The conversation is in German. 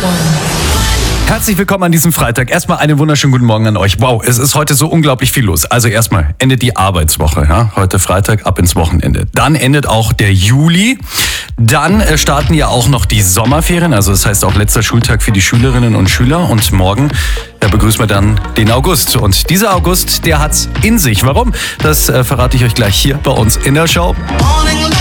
Herzlich willkommen an diesem Freitag. Erstmal einen wunderschönen guten Morgen an euch. Wow, es ist heute so unglaublich viel los. Also erstmal endet die Arbeitswoche. Ja? Heute Freitag, ab ins Wochenende. Dann endet auch der Juli. Dann starten ja auch noch die Sommerferien. Also das heißt auch letzter Schultag für die Schülerinnen und Schüler. Und morgen begrüßen wir dann den August. Und dieser August, der hat's in sich. Warum? Das verrate ich euch gleich hier bei uns in der Show.